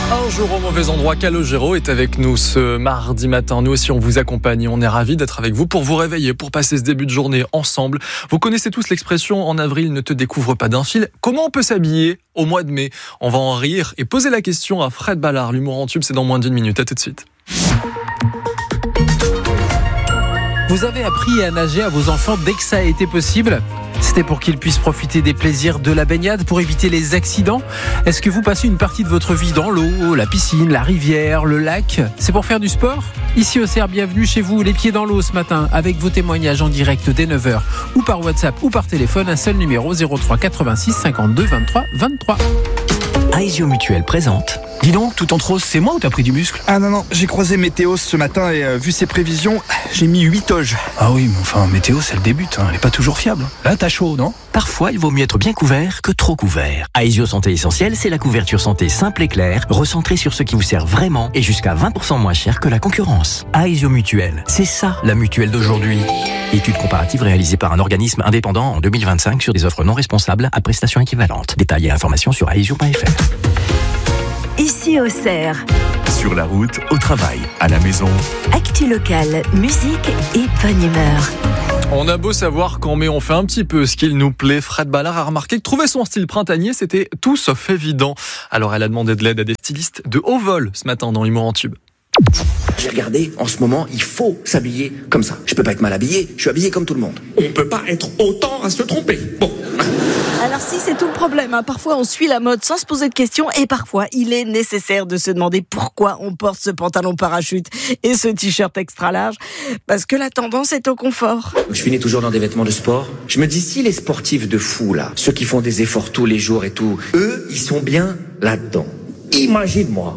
Un jour au mauvais endroit, Calogero est avec nous ce mardi matin. Nous aussi, on vous accompagne. On est ravis d'être avec vous pour vous réveiller, pour passer ce début de journée ensemble. Vous connaissez tous l'expression « En avril, ne te découvre pas d'un fil ». Comment on peut s'habiller au mois de mai? On va en rire et poser la question à Fred Ballard. L'humour en tube, c'est dans moins d'1 minute. À tout de suite. Vous avez appris à nager à vos enfants dès que ça a été possible ? C'était pour qu'ils puissent profiter des plaisirs de la baignade, pour éviter les accidents. Est-ce que vous passez une partie de votre vie dans l'eau, la piscine, la rivière, le lac? C'est pour faire du sport? Ici au CER, bienvenue chez vous, les pieds dans l'eau ce matin, avec vos témoignages en direct dès 9h, ou par WhatsApp ou par téléphone, un seul numéro 03 86 52 23 23. Aesio Mutuel présente. Dis donc, tout en rose, c'est moi ou t'as pris du muscle? Ah non, j'ai croisé Météo ce matin et vu ses prévisions, j'ai mis 8 toges. Ah oui, mais enfin, Météo, c'est le début, elle est pas toujours fiable. Là, t'as chaud, non? Parfois, il vaut mieux être bien couvert que trop couvert. Aesio Santé Essentielle, c'est la couverture santé simple et claire, recentrée sur ce qui vous sert vraiment et jusqu'à 20% moins cher que la concurrence. Aesio Mutuel, c'est ça la mutuelle d'aujourd'hui. Étude comparative réalisée par un organisme indépendant en 2025 sur des offres non responsables à prestations équivalentes. Détails et informations sur aesio.fr. Ici au CER. Sur la route, au travail, à la maison. Actu locale, musique et bonne humeur. On a beau savoir qu'en mai on fait un petit peu ce qu'il nous plaît, Fred Ballard a remarqué que trouver son style printanier c'était tout sauf évident. Alors elle a demandé de l'aide à des stylistes de haut vol ce matin dans l'humour en tube. J'ai regardé, en ce moment, il faut s'habiller comme ça. Je peux pas être mal habillé, je suis habillé comme tout le monde. On peut pas être autant à se tromper. Bon. Alors si, c'est tout le problème. Parfois, on suit la mode sans se poser de questions et parfois, il est nécessaire de se demander pourquoi on porte ce pantalon parachute et ce t-shirt extra large. Parce que la tendance est au confort. Je finis toujours dans des vêtements de sport. Je me dis, si les sportifs de fou, là, ceux qui font des efforts tous les jours et tout, eux, ils sont bien là-dedans. Imagine-moi.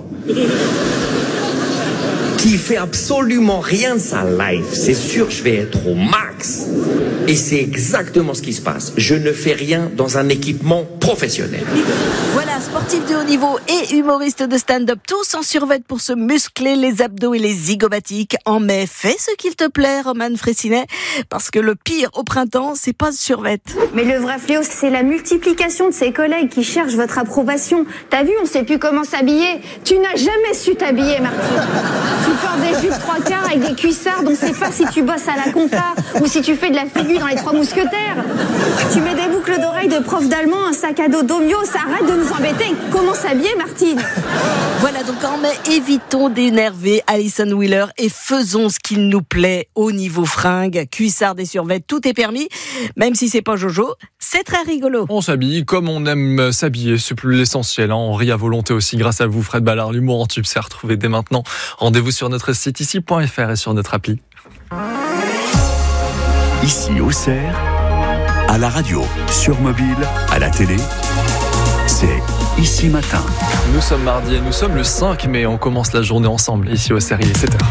Qui fait absolument rien de sa life. C'est sûr, je vais être au max. Et c'est exactement ce qui se passe. Je ne fais rien dans un équipement professionnel. Voilà, sportif de haut niveau et humoriste de stand-up, tous en survêt pour se muscler les abdos et les zygomatiques. En mai, fais ce qu'il te plaît, Roman Fressinet, parce que le pire au printemps, c'est pas ce survêt. Mais le vrai fléau, c'est la multiplication de ses collègues qui cherchent votre approbation. T'as vu, on sait plus comment s'habiller. Tu n'as jamais su t'habiller, Martine. Tu portes des jupes 3/4 avec des cuissards, on sait pas si tu bosses à la compta ou si tu fais de la figure dans les 3 mousquetaires. Tu mets des boucles d'oreilles de prof d'allemand, un sac à dos d'Omio, ça arrête de nous embêter. Comment s'habiller, Martine? Voilà, donc en mai, évitons d'énerver Alison Wheeler et faisons ce qu'il nous plaît au niveau fringues, cuissards et survêtements, tout est permis, même si c'est pas Jojo, c'est très rigolo. On s'habille comme on aime s'habiller, c'est plus l'essentiel. On rit à volonté aussi grâce à vous, Fred Ballard. L'humour en tube, c'est à retrouver dès maintenant. Rendez-vous sur notre site ici.fr et sur notre appli. Ici au CER, à la radio, sur mobile, à la télé, c'est Ici Matin. Nous sommes mardi et nous sommes le 5 mai. On commence la journée ensemble ici au CER, il est 7h.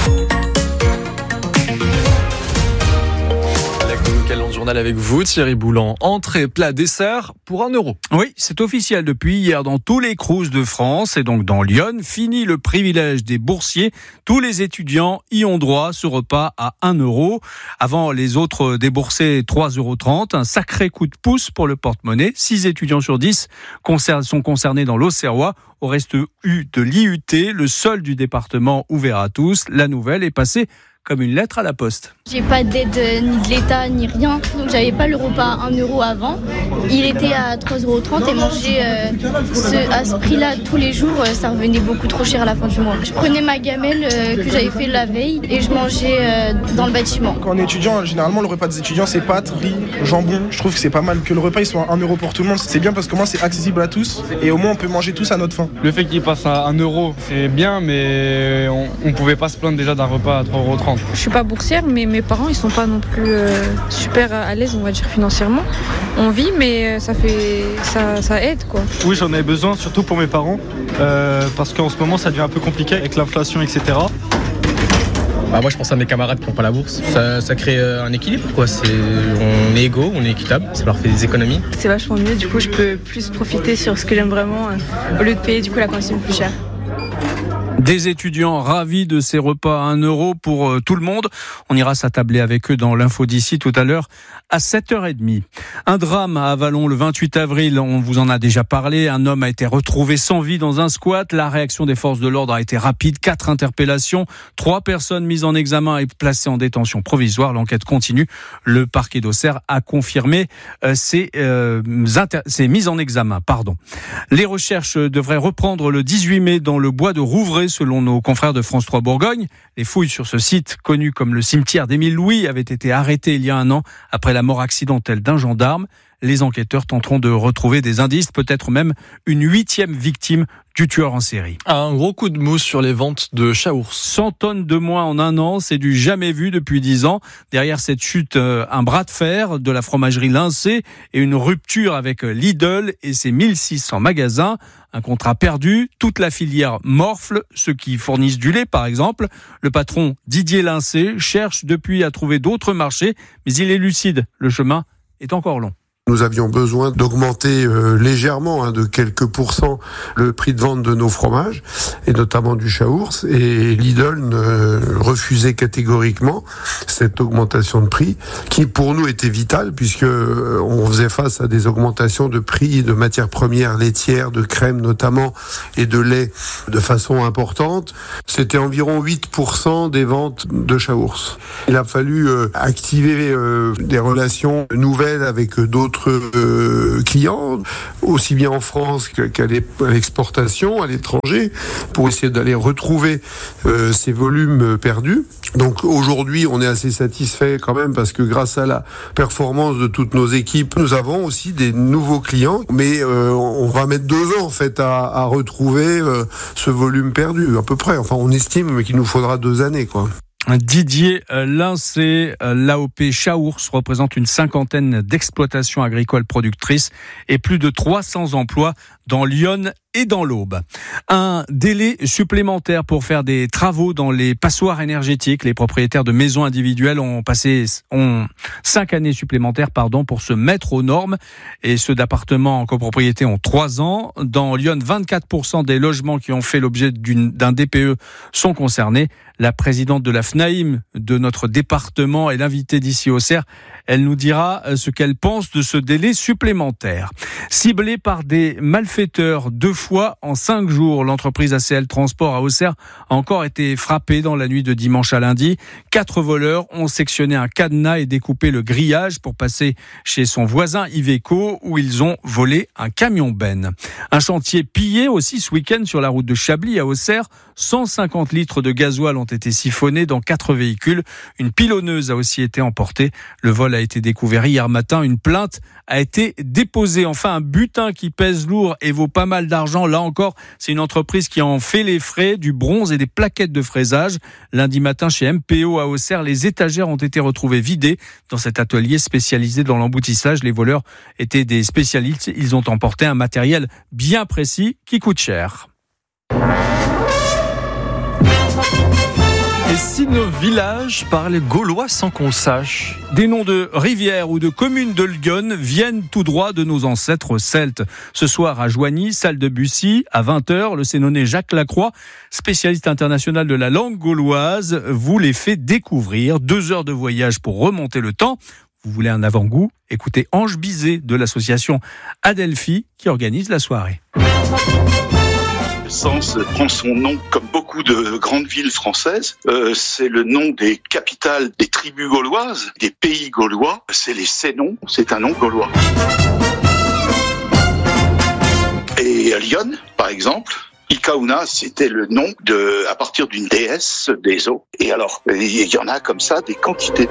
Journal avec vous, Thierry Boulan. Entrée, plat, dessert pour 1 €. Oui, c'est officiel depuis hier dans tous les crous de France et donc dans Lyon. Fini le privilège des boursiers. Tous les étudiants y ont droit. Ce repas à 1 €. Avant, les autres déboursaient 3,30 €. Un sacré coup de pouce pour le porte-monnaie. 6 étudiants sur 10 sont concernés dans l'Auxerrois. Au reste de l'IUT, le seul du département ouvert à tous. La nouvelle est passée comme une lettre à la poste. J'ai pas d'aide ni de l'État ni rien, donc j'avais pas le repas à 1 € avant. Il était à 3,30 € et manger à ce prix-là tous les jours, ça revenait beaucoup trop cher à la fin du mois. Je prenais ma gamelle que j'avais fait la veille et je mangeais dans le bâtiment. Quand on est étudiant, généralement le repas des étudiants c'est pâtes, riz, jambon. Je trouve que c'est pas mal que le repas il soit à 1 € pour tout le monde. C'est bien parce que moi c'est accessible à tous et au moins on peut manger tous à notre faim. Le fait qu'il passe à 1 € c'est bien, mais on pouvait pas se plaindre déjà d'un repas à 3,30 €. Je suis pas boursière, mais mes parents ils sont pas non plus super à l'aise, on va dire financièrement. On vit, mais ça aide quoi. Oui, j'en ai besoin, surtout pour mes parents, parce qu'en ce moment ça devient un peu compliqué avec l'inflation, etc. Moi je pense à mes camarades qui n'ont pas la bourse. Ça crée un équilibre quoi. On est égaux, on est équitable, ça leur fait des économies. C'est vachement mieux, du coup je peux plus profiter sur ce que j'aime vraiment au lieu de payer du coup la cantine plus chère. Des étudiants ravis de ces repas à 1 euro pour tout le monde. On ira s'attabler avec eux dans l'info d'ici tout à l'heure à 7h30. Un drame à Avallon le 28 avril, on vous en a déjà parlé. Un homme a été retrouvé sans vie dans un squat. La réaction des forces de l'ordre a été rapide. 4 interpellations, 3 personnes mises en examen et placées en détention provisoire. L'enquête continue. Le parquet d'Auxerre a confirmé ces mises en examen. Les recherches devraient reprendre le 18 mai dans le bois de Rouvray, selon nos confrères de France 3 Bourgogne. Les fouilles sur ce site, connu comme le cimetière d'Émile Louis, avaient été arrêtées il y a 1 an après la mort accidentelle d'un gendarme. Les enquêteurs tenteront de retrouver des indices, peut-être même une 8e victime du tueur en série. Un gros coup de mousse sur les ventes de Chaours. 100 tonnes de moins en 1 an, c'est du jamais vu depuis 10 ans. Derrière cette chute, un bras de fer de la fromagerie Lincé et une rupture avec Lidl et ses 1600 magasins. Un contrat perdu, toute la filière morfle, ceux qui fournissent du lait par exemple. Le patron Didier Lincé cherche depuis à trouver d'autres marchés, mais il est lucide, le chemin est encore long. Nous avions besoin d'augmenter légèrement, de quelques pourcents, le prix de vente de nos fromages, et notamment du Chaours. Et Lidl refusait catégoriquement cette augmentation de prix, qui pour nous était vitale, puisque on faisait face à des augmentations de prix de matières premières laitières, de crème notamment, et de lait de façon importante. C'était environ 8% des ventes de Chaours. Il a fallu activer des relations nouvelles avec d'autres clients, aussi bien en France qu'à l'exportation, à l'étranger, pour essayer d'aller retrouver ces volumes perdus. Donc aujourd'hui, on est assez satisfait quand même, parce que grâce à la performance de toutes nos équipes, nous avons aussi des nouveaux clients, mais on va mettre 2 ans en fait à retrouver ce volume perdu, à peu près. Enfin, on estime qu'il nous faudra 2 années, quoi. Didier Lincé, l'AOP Chaours représente une 50aine d'exploitations agricoles productrices et plus de 300 emplois dans Lyon et dans l'Aube. Un délai supplémentaire pour faire des travaux dans les passoires énergétiques. Les propriétaires de maisons individuelles ont 5 années supplémentaires pour se mettre aux normes, et ceux d'appartements en copropriété ont 3 ans. Dans Lyon, 24% des logements qui ont fait l'objet d'un DPE sont concernés. La présidente de la FNAIM de notre département est l'invitée d'ici Auxerre. Elle nous dira ce qu'elle pense de ce délai supplémentaire. Ciblée par des malfaiteurs 2 fois en 5 jours, l'entreprise ACL Transport à Auxerre a encore été frappée dans la nuit de dimanche à lundi. 4 voleurs ont sectionné un cadenas et découpé le grillage pour passer chez son voisin Iveco, où ils ont volé un camion benne. Un chantier pillé aussi ce week-end sur la route de Chablis à Auxerre. 150 litres de gasoil ont été siphonnés dans 4 véhicules. Une pilonneuse a aussi été emportée. Le vol a été découvert hier matin. Une plainte a été déposée. Enfin, un butin qui pèse lourd et vaut pas mal d'argent. Là encore, c'est une entreprise qui en fait les frais, du bronze et des plaquettes de fraisage. Lundi matin, chez MPO à Auxerre, les étagères ont été retrouvées vidées dans cet atelier spécialisé dans l'emboutissage. Les voleurs étaient des spécialistes. Ils ont emporté un matériel bien précis qui coûte cher. Et si nos villages parlaient gaulois sans qu'on le sache? Des noms de rivières ou de communes de Lyon viennent tout droit de nos ancêtres celtes. Ce soir à Joigny, salle de Bussy, à 20h, le Sénonais Jacques Lacroix, spécialiste international de la langue gauloise, vous les fait découvrir. 2 heures de voyage pour remonter le temps. Vous voulez un avant-goût? Écoutez Ange Bizet de l'association Adelphi qui organise la soirée. Sens prend son nom, comme beaucoup de grandes villes françaises. C'est le nom des capitales des tribus gauloises, des pays gaulois. C'est les Sénons, c'est un nom gaulois. Et à Lyon, par exemple, Ikauna, c'était le nom à partir d'une déesse des eaux. Et alors, il y en a comme ça des quantités.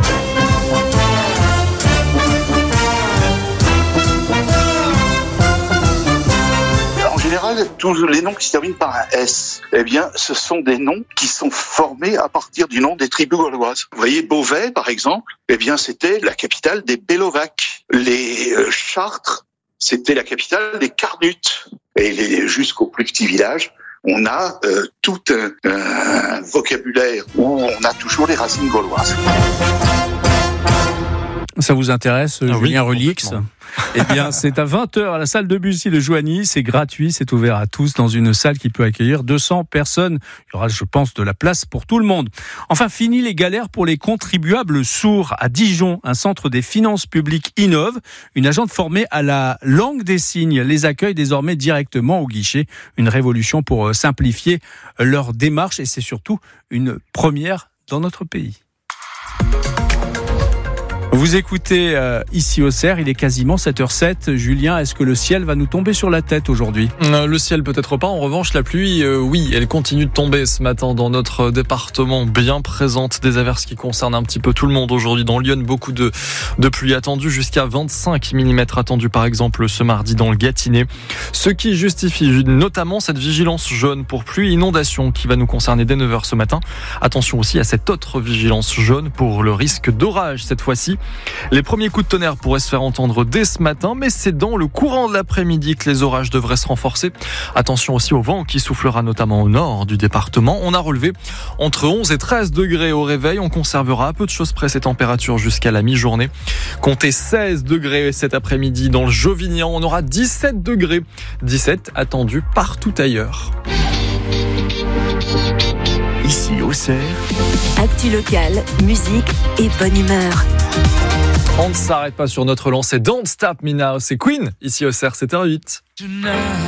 En général, tous les noms qui se terminent par un S, ce sont des noms qui sont formés à partir du nom des tribus gauloises. Vous voyez, Beauvais, par exemple, c'était la capitale des Bellovaques. Les Chartres, c'était la capitale des Carnutes. Et jusqu'au plus petit village, on a tout un vocabulaire où on a toujours les racines gauloises. Ça vous intéresse, Julien Relix? complètement. Eh bien, c'est à 20h à la salle de Bussy de Joigny. C'est gratuit, c'est ouvert à tous dans une salle qui peut accueillir 200 personnes. Il y aura, je pense, de la place pour tout le monde. Enfin, fini les galères pour les contribuables sourds. À Dijon, un centre des finances publiques innove. Une agente formée à la langue des signes les accueille désormais directement au guichet. Une révolution pour simplifier leur démarche et c'est surtout une première dans notre pays. Vous écoutez ici au CER, il est quasiment 7h07. Julien, est-ce que le ciel va nous tomber sur la tête aujourd'hui ? Le ciel peut-être pas, en revanche la pluie, oui, elle continue de tomber ce matin dans notre département, bien présente, des averses qui concernent un petit peu tout le monde aujourd'hui. Dans Lyon, beaucoup de pluie attendue, jusqu'à 25 mm attendus par exemple ce mardi dans le Gâtinais. Ce qui justifie notamment cette vigilance jaune pour pluie inondation qui va nous concerner dès 9h ce matin. Attention aussi à cette autre vigilance jaune pour le risque d'orage cette fois-ci. Les premiers coups de tonnerre pourraient se faire entendre dès ce matin, mais c'est dans le courant de l'après-midi que les orages devraient se renforcer. Attention aussi au vent qui soufflera notamment au nord du département. On a relevé entre 11 et 13 degrés au réveil. On conservera à peu de choses près ces températures jusqu'à la mi-journée. Comptez 16 degrés cet après-midi dans le Jovignan. On aura 17 degrés. 17 attendus partout ailleurs. Ici au CER, actu locale, musique et bonne humeur. On ne s'arrête pas sur notre lancée. Don't Stop Me Now, c'est Queen, ici au CER 7h08.